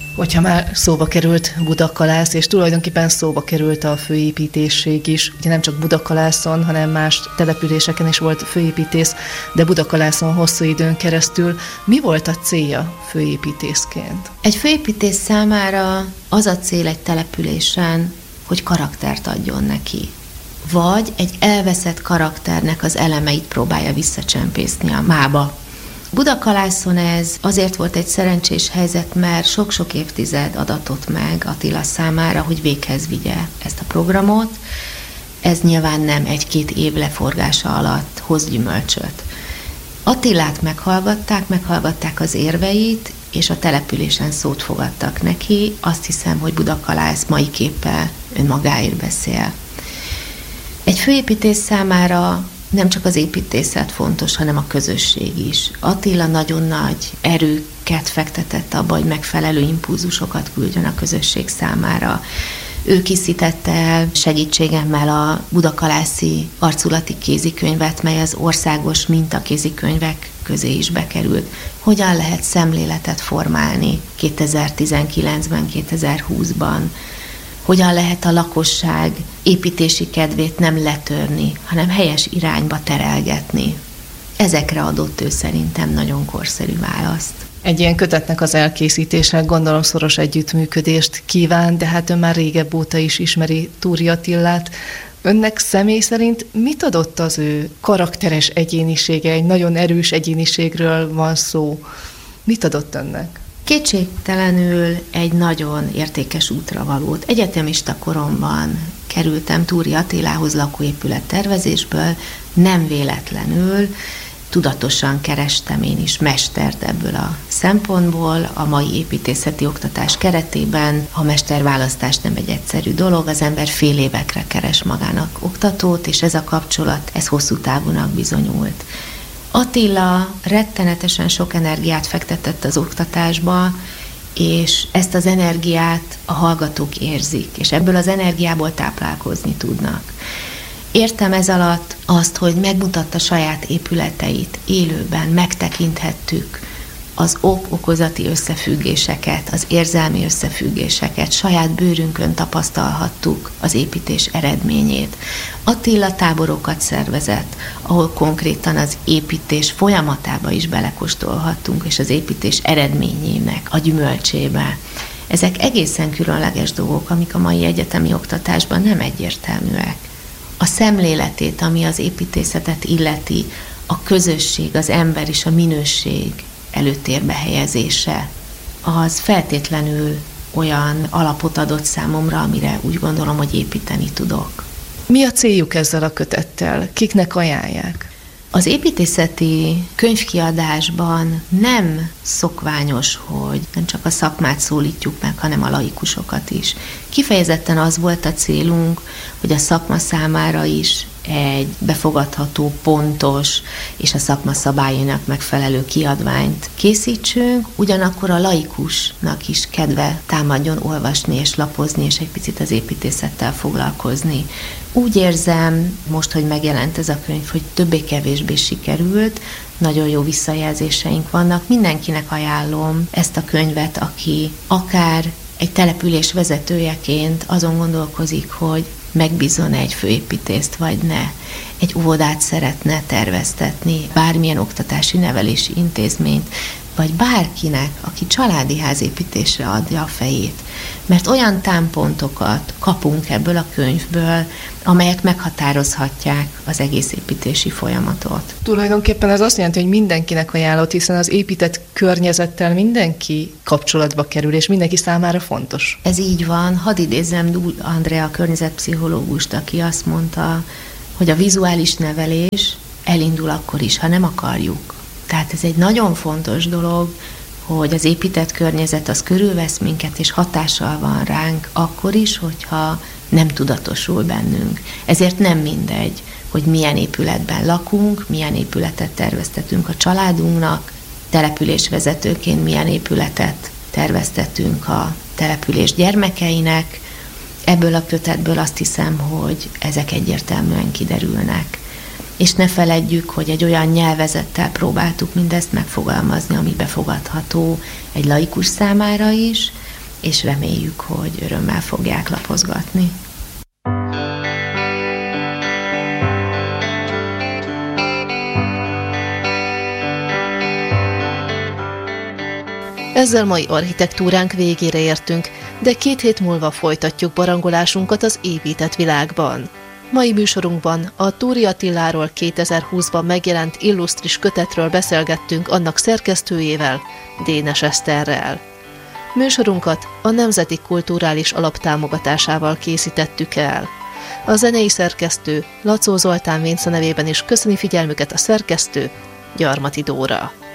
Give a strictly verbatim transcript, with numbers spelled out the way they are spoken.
Hogyha már szóba került Budakalász, és tulajdonképpen szóba került a főépítésség is, ugye nem csak Budakalászon, hanem más településeken is volt főépítész, de Budakalászon hosszú időn keresztül. Mi volt a célja főépítészként? Egy főépítész számára az a cél egy településen, hogy karaktert adjon neki. Vagy egy elveszett karakternek az elemeit próbálja visszacsempészni a mába. Budakalászon ez azért volt egy szerencsés helyzet, mert sok-sok évtized adatott meg Attila számára, hogy véghez vigye ezt a programot. Ez nyilván nem egy-két év leforgása alatt hoz gyümölcsöt. Attilát meghallgatták, meghallgatták az érveit, és a településen szót fogadtak neki. Azt hiszem, hogy Budakalász mai képpel önmagáért beszél. Egy főépítész számára nem csak az építészet fontos, hanem a közösség is. Attila nagyon nagy erőket fektetett abba, hogy megfelelő impulzusokat küldjön a közösség számára. Ő készítette el segítségemmel a budakalászi arculati kézikönyvet, mely az országos mintakézikönyvek közé is bekerült. Hogyan lehet szemléletet formálni kétezer-tizenkilencben, kétezer-húszban? Hogyan lehet a lakosság építési kedvét nem letörni, hanem helyes irányba terelgetni? Ezekre adott ő szerintem nagyon korszerű választ. Egy ilyen kötetnek az elkészítése gondolom szoros együttműködést kíván, de hát ön már régebb óta is ismeri Túri Attilát. Önnek személy szerint mit adott az ő karakteres egyénisége? Egy nagyon erős egyéniségről van szó. Mit adott önnek? Kétségtelenül egy nagyon értékes útra valót. Egyetemista koromban kerültem Túri Attilához lakóépület tervezésből, nem véletlenül, tudatosan kerestem én is mestert ebből a szempontból. A mai építészeti oktatás keretében a mesterválasztás nem egy egyszerű dolog, az ember fél évekre keres magának oktatót, és ez a kapcsolat, ez hosszú távúnak bizonyult. Attila rettenetesen sok energiát fektetett az oktatásba, és ezt az energiát a hallgatók érzik, és ebből az energiából táplálkozni tudnak. Értem ez alatt azt, hogy megmutatta saját épületeit élőben, megtekinthettük az ok-okozati összefüggéseket, az érzelmi összefüggéseket, saját bőrünkön tapasztalhattuk az építés eredményét. Attila táborokat szervezett, ahol konkrétan az építés folyamatába is belekóstolhattunk, és az építés eredményének a gyümölcsébe. Ezek egészen különleges dolgok, amik a mai egyetemi oktatásban nem egyértelműek. A szemléletét, ami az építészetet illeti, a közösség, az ember és a minőség előtérbe helyezése, az feltétlenül olyan alapot adott számomra, amire úgy gondolom, hogy építeni tudok. Mi a céljuk ezzel a kötettel? Kiknek ajánlják? Az építészeti könyvkiadásban nem szokványos, hogy nem csak a szakmát szólítjuk meg, hanem a laikusokat is. Kifejezetten az volt a célunk, hogy a szakma számára is egy befogadható, pontos és a szakma szabályainak megfelelő kiadványt készítsünk, ugyanakkor a laikusnak is kedve támadjon olvasni és lapozni, és egy picit az építészettel foglalkozni. Úgy érzem, most, hogy megjelent ez a könyv, hogy többé-kevésbé sikerült, nagyon jó visszajelzéseink vannak. Mindenkinek ajánlom ezt a könyvet, aki akár egy település vezetőjeként azon gondolkozik, hogy megbízon egy főépítést, vagy ne. Egy óvodát szeretne terveztetni, bármilyen oktatási nevelési intézményt, vagy bárkinek, aki családi házépítésre adja a fejét. Mert olyan támpontokat kapunk ebből a könyvből, amelyek meghatározhatják az egész építési folyamatot. Tulajdonképpen ez azt jelenti, hogy mindenkinek ajánlott, hiszen az épített környezettel mindenki kapcsolatba kerül, és mindenki számára fontos. Ez így van. Hadd idézzem Dúl Andrea környezetpszichológust, aki azt mondta, hogy a vizuális nevelés elindul akkor is, ha nem akarjuk. Tehát ez egy nagyon fontos dolog, hogy az épített környezet az körülvesz minket, és hatással van ránk akkor is, hogyha nem tudatosul bennünk. Ezért nem mindegy, hogy milyen épületben lakunk, milyen épületet terveztetünk a családunknak, településvezetőként milyen épületet terveztetünk a település gyermekeinek. Ebből a kötetből azt hiszem, hogy ezek egyértelműen kiderülnek. És ne feledjük, hogy egy olyan nyelvezettel próbáltuk mindezt megfogalmazni, ami befogadható egy laikus számára is, és reméljük, hogy örömmel fogják lapozgatni. Ezzel mai architektúránk végére értünk, de két hét múlva folytatjuk barangolásunkat az épített világban. Mai műsorunkban a Túri Attiláról kétezer-húszban megjelent illusztris kötetről beszélgettünk annak szerkesztőjével, Dénes Eszterrel. Műsorunkat a Nemzeti Kulturális Alap támogatásával készítettük el. A zenei szerkesztő Lacó Zoltán Vénce nevében is köszöni figyelmüket a szerkesztő, Gyarmati Dóra.